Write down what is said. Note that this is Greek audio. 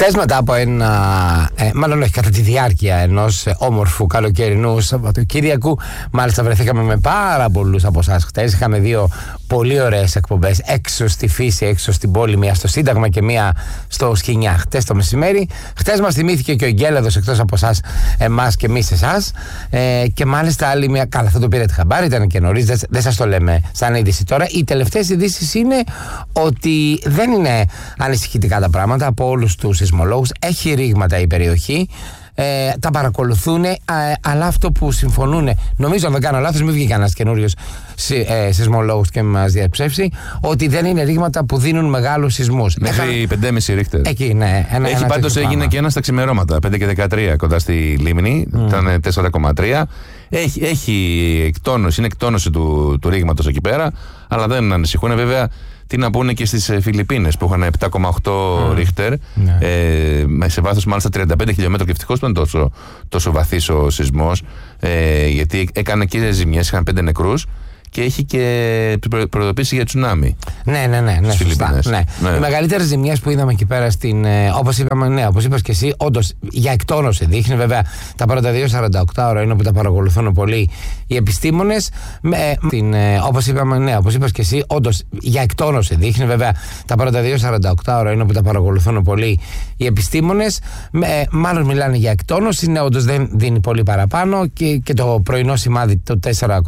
Χτες μετά από μάλλον όχι, κατά τη διάρκεια ενός όμορφου καλοκαιρινού Σαββατοκύριακου, μάλιστα βρεθήκαμε με πάρα πολλούς από εσάς χτες. Είχαμε δύο πολύ ωραίες εκπομπές έξω στη φύση, έξω στην πόλη, μία στο Σύνταγμα και μία στο Σκηνιά χτες το μεσημέρι. Χτες μας θυμήθηκε και ο Γκέλεδος, εκτός από εσάς, εμάς και εμείς εσάς. Και μάλιστα άλλη μία. Καλά, θα το πήρατε χαμπάρι, ήταν και νωρίς, δεν σας το λέμε σαν είδηση τώρα. Οι τελευταίες ειδήσεις είναι ότι δεν είναι ανησυχητικά τα πράγματα από όλους τους σεισμολόγους. Έχει ρήγματα η περιοχή. Τα παρακολουθούν, αλλά αυτό που συμφωνούν, νομίζω, αν δεν κάνω λάθος, μην βγει κανένας καινούριος σεισμολόγος και μας διαψεύσει, ότι δεν είναι ρήγματα που δίνουν μεγάλους σεισμούς. Μέχρι 5,5 ρίχτερ. Εκεί, ναι. Έχει πάντως έγινε και ένα στα ξημερώματα, 5 και 13 κοντά στη Λίμνη, ήταν 4,3. Έχει εκτόνωση, είναι εκτόνωση του ρήγματος εκεί πέρα, αλλά δεν ανησυχούν. Βέβαια, τι να πούνε και στις Φιλιππίνες που είχαν 7,8 ρίχτερ, σε βάθος μάλιστα 35 χιλιόμετρα, και ευτυχώς δεν ήταν τόσο βαθύς ο σεισμός, γιατί έκανε και ζημιές, είχαν 5 νεκρούς. Και έχει και προειδοποίηση για τσουνάμι. Ναι, σωστά. Ναι. Οι μεγαλύτερες ζημιές που είδαμε εκεί πέρα όπως είπαμε, όπως είπες και εσύ, όντως για εκτόνωση δείχνει. Βέβαια, τα πρώτα 2-48 ώρα είναι που τα παρακολουθούν πολύ οι επιστήμονες. Όπως είπαμε, όπως είπες και εσύ, όντως για εκτόνωση δείχνει. Βέβαια, τα πρώτα 2-48 ώρα είναι που τα παρακολουθούν πολύ οι επιστήμονες. Μάλλον μιλάνε για εκτόνωση. Ναι, όντως δεν δίνει πολύ παραπάνω. Και το πρωινό σημάδι, το 4,1.